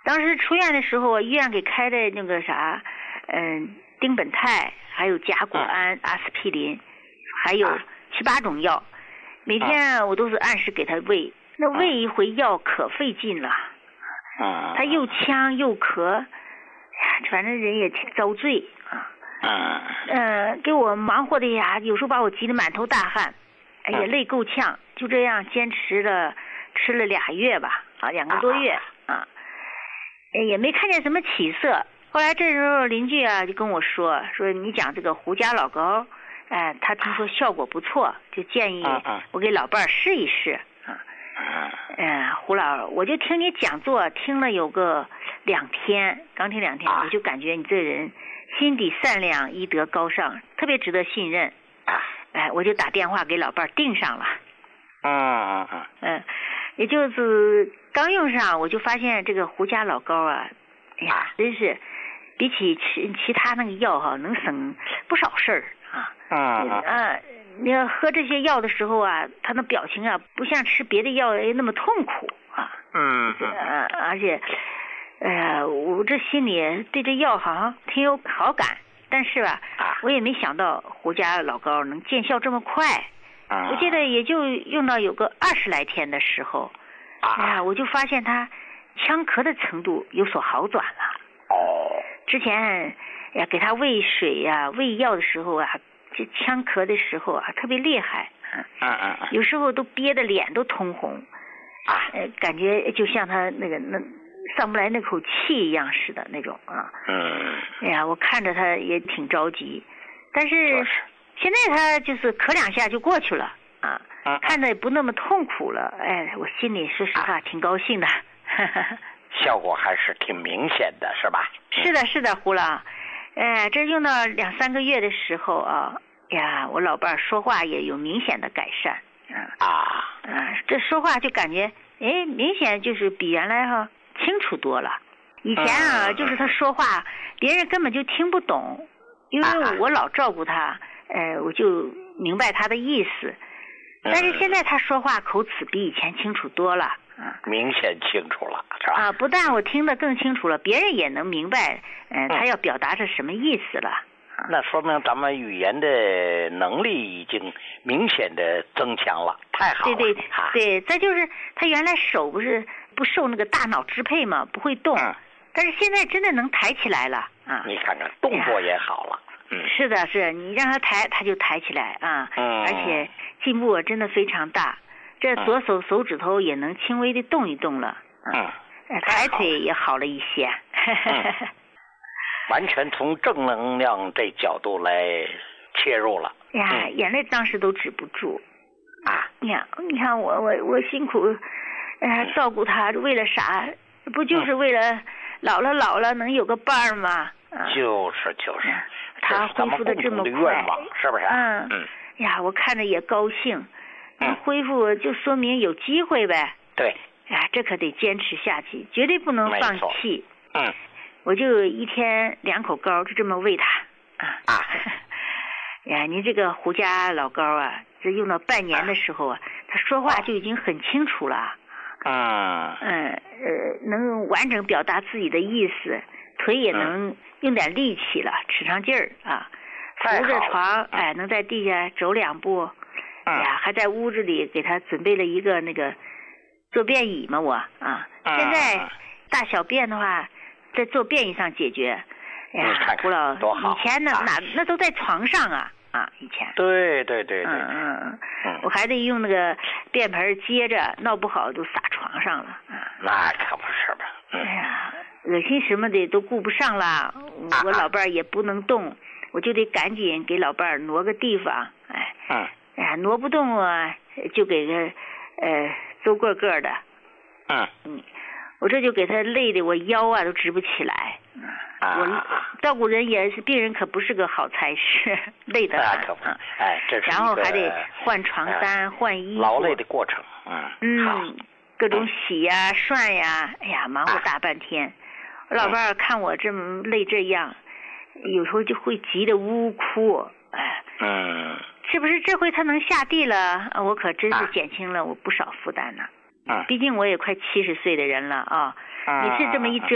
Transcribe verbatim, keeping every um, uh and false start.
当时出院的时候，医院给开的那个啥，嗯，丁苯酞，还有甲钴胺、嗯、阿司匹林，还有七八种药，每天我都是按时给他喂。那喂一回药可费劲了， 啊， 他又呛又咳，反正人也挺遭罪啊。 嗯， 呃，给我忙活的呀，有时候把我急得满头大汗，哎呀，累够呛。就这样坚持了，吃了俩月吧，啊，两个多月啊，也没看见什么起色。后来这时候邻居啊就跟我说，说你讲这个胡家老膏，哎、呃，他听说效果不错，就建议我给老伴儿试一试。嗯，胡老，我就听你讲座，听了有个两天，刚听两天，我就感觉你这人心底善良，医德高尚，特别值得信任。哎，我就打电话给老伴儿订上了。 嗯嗯嗯。 嗯，也就是刚用上，我就发现这个胡家老膏啊，哎呀，真是比起其其他那个药哈、啊，能省不少事儿啊。 嗯嗯。 啊。你要喝这些药的时候啊，他那表情啊，不像吃别的药那么痛苦啊。 嗯嗯。 呃，而且，哎呀，我这心里对这药好像挺有好感，但是吧，我也没想到胡家老膏能见效这么快。 啊。 我记得也就用到有个二十来天的时候，哎呀，我就发现他呛咳的程度有所好转了。 哦。 之前呀，给他喂水呀、喂药的时候啊。就呛咳的时候啊，特别厉害， 嗯嗯嗯， 有时候都憋得脸都通红， 啊， 呃，感觉就像他那个那上不来那口气一样似的那种啊。 嗯， 哎呀，我看着他也挺着急，但是现在他就是咳两下就过去了啊， 嗯、 看着也不那么痛苦了，哎，我心里说实话、啊、挺高兴的。 效果还是挺明显的，是吧？ 是的，是的，胡老，哎，这用到两三个月的时候啊。呀，我老伴儿说话也有明显的改善， 啊， 啊，这说话就感觉，哎，明显就是比原来哈、啊、清楚多了。以前啊， 嗯、 就是他说话，别人根本就听不懂，因为我老照顾他，呃，我就明白他的意思。但是现在他说话口齿比以前清楚多了，啊， 明显清楚了，是吧？ 啊，不但我听得更清楚了，别人也能明白，嗯、呃，他要表达是什么意思了。 那说明咱们语言的能力已经明显的增强了，太好了。 对对、啊、对，再就是他原来手不是不受那个大脑支配嘛，不会动，嗯、但是现在真的能抬起来了啊！ 你看看动作也好了， 嗯，是的，是你让他抬，他就抬起来啊， 嗯， 而且进步真的非常大，这左手手指头也能轻微的动一动了， 嗯， 抬腿也好了一些。 嗯完全从正能量这角度来切入了。 呀， 嗯、 眼泪当时都止不住啊！ 你看，你看我我我辛苦，呃，照顾他，为了啥？不就是为了老了老了能有个伴儿吗？ 啊、就是就是， 他恢复的这么快， 是不是？ 嗯嗯。呀，我看着也高兴。嗯。恢复就说明有机会呗。 对。 呀，这可得坚持下去，绝对不能放弃。 嗯。 我就一天两口膏，就这么喂他啊啊！ 呀，您这个胡家老膏啊，这用到半年的时候啊，他说话就已经很清楚了。 嗯嗯呃，能完整表达自己的意思，腿也能用点力气了，使上劲儿啊。扶着床，哎，能在地下走两步。 哎呀，还在屋子里给他准备了一个那个坐便椅嘛，我啊，现在大小便的话。在坐便椅上解决，哎呀，胡老，以前呢，哪那都在床上啊啊，以前。 对对对对。 嗯嗯嗯，我还得用那个便盆接着，闹不好都撒床上了啊。 那可不是吧？ 哎呀，恶心什么的都顾不上了，我老伴儿也不能动，我就得赶紧给老伴儿挪个地方，哎， 嗯， 哎，挪不动啊，就给他呃周个个的， 嗯嗯。我这就给他累的，我腰啊都直不起来。 啊、 我照顾人也是，病人可不是个好差事，累得很。 啊、哎，这是然后还得换床单、呃、换衣服， 劳累的过程。嗯嗯，各种洗呀、涮呀，哎呀，忙活大半天。啊、我老伴儿看我这么累这样，有时候就会急得呜呜哭。哎， 嗯， 是不是这回他能下地了？我可真是减轻了我不少负担呢。 嗯， 毕竟我也快七十岁的人了啊，每次这么一折